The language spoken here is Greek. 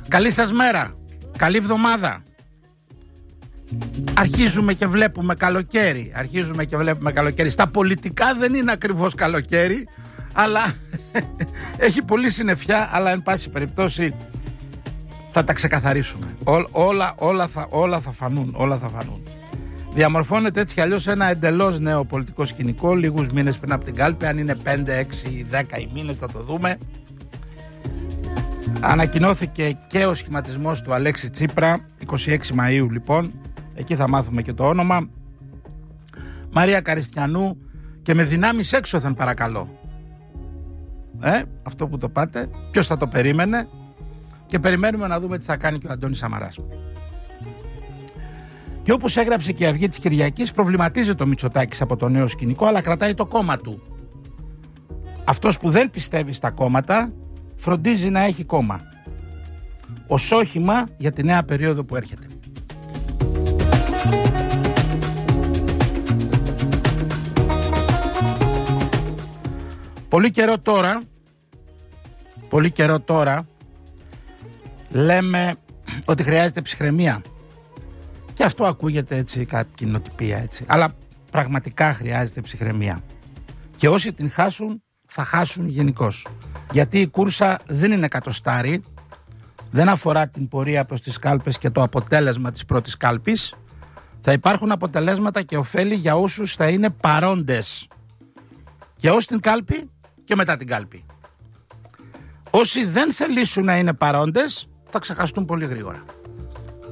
Καλή σας μέρα. Καλή εβδομάδα. Αρχίζουμε και βλέπουμε καλοκαίρι. Στα πολιτικά δεν είναι ακριβώς καλοκαίρι, αλλά έχει πολύ συννεφιά, αλλά εν πάση περιπτώσει θα τα ξεκαθαρίσουμε. Όλα θα φανούν. Διαμορφώνεται έτσι κι αλλιώς ένα εντελώς νέο πολιτικό σκηνικό, λίγους μήνες πριν από την κάλπη. Αν είναι 5, 6, 10 οι μήνες θα το δούμε. Ανακοινώθηκε και ο σχηματισμός του Αλέξη Τσίπρα 26 Μαΐου λοιπόν. Εκεί θα μάθουμε και το όνομα. Μαρία Καριστιανού και με δυνάμεις έξωθεν παρακαλώ. Αυτό που το πάτε, ποιος θα το περίμενε. Και περιμένουμε να δούμε τι θα κάνει και ο Αντώνης Σαμαράς. Και όπως έγραψε και η Αυγή της Κυριακής, προβληματίζεται ο Μητσοτάκης από το νέο σκηνικό, αλλά κρατάει το κόμμα του. Αυτός που δεν πιστεύει στα κόμματα φροντίζει να έχει κόμμα ως όχημα για τη νέα περίοδο που έρχεται. Πολύ καιρό τώρα λέμε ότι χρειάζεται ψυχραιμία. Και αυτό ακούγεται έτσι κάτι κοινοτυπία έτσι. Αλλά πραγματικά χρειάζεται ψυχραιμία. Και όσοι την χάσουν θα χάσουν γενικώς. Γιατί η κούρσα δεν είναι εκατοστάρι. Δεν αφορά την πορεία προς τις κάλπες και το αποτέλεσμα της πρώτης κάλπης. Θα υπάρχουν αποτελέσματα και ωφέλη για όσους θα είναι παρόντες. Και ως την κάλπη και μετά την κάλπη. Όσοι δεν θελήσουν να είναι παρόντες θα ξεχαστούν πολύ γρήγορα.